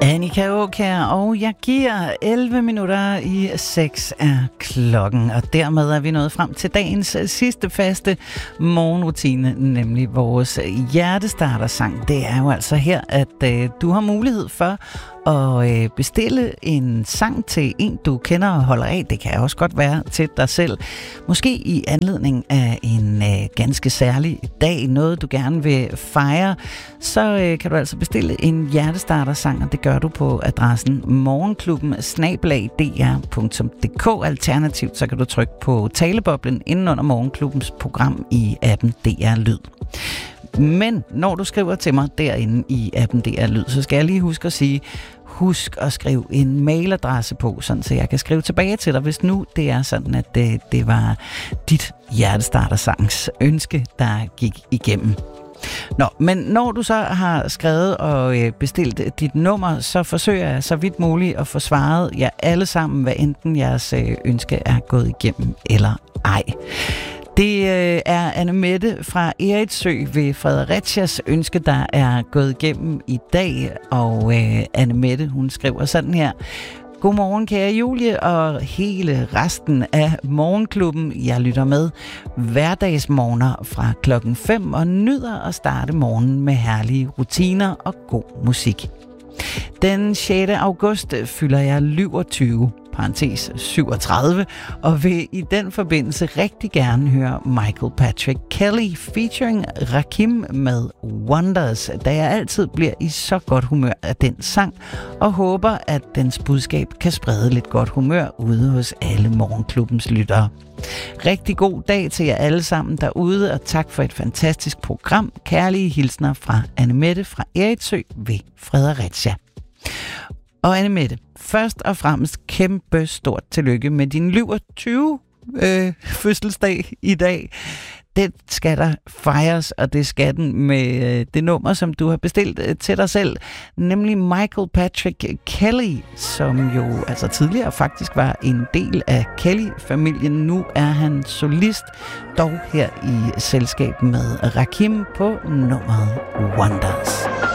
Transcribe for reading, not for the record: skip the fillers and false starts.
Annika Aakjær, og jeg giver 11 minutter i 6 er klokken, og dermed er vi nået frem til dagens sidste faste morgenrutine, nemlig vores hjertestartersang. Det er jo altså her, at du har mulighed for at bestille en sang til en, du kender og holder af. Det kan også godt være til dig selv. Måske i anledning af en ganske særlig dag, noget du gerne vil fejre, så kan du altså bestille en hjertestartersang, og det gør du på adressen morgenklubben@dr.dk. Alternativt så kan du trykke på taleboblen inden under Morgenklubbens program i appen DR Lyd. Men når du skriver til mig derinde i appen DR Lyd, så skal jeg lige huske at sige, husk at skrive en mailadresse på, sådan så jeg kan skrive tilbage til dig, hvis nu det er sådan, at det var dit hjertestartersangs ønske, der gik igennem. Nå, men når du så har skrevet og bestilt dit nummer, så forsøger jeg så vidt muligt at få svaret jer alle sammen, hvad enten jeres ønske er gået igennem eller ej. Det er Anne-Mette fra Eritsø ved Fredericias ønske, der er gået igennem i dag, og Anne-Mette, hun skriver sådan her: Godmorgen, kære Julie og hele resten af Morgenklubben. Jeg lytter med hverdagsmorgener fra klokken 5 og nyder at starte morgenen med herlige rutiner og god musik. Den 6. august fylder jeg 27, parentes 37, og vil i den forbindelse rigtig gerne høre Michael Patrick Kelly featuring Rakim med Wonders, da jeg altid bliver i så godt humør af den sang, og håber, at dens budskab kan sprede lidt godt humør ude hos alle Morgenklubbens lyttere. Rigtig god dag til jer alle sammen derude, og tak for et fantastisk program. Kærlige hilsner fra Anne-Mette fra Eritsø ved Fredericia. Og Anne-Mette, først og fremmest kæmpe stort tillykke med din 27 fødselsdag i dag. Det skal der fejres, og det skal den med det nummer, som du har bestilt til dig selv, nemlig Michael Patrick Kelly, som jo altså tidligere faktisk var en del af Kelly-familien. Nu er han solist, dog her i selskab med Rakim på nummeret Wonders.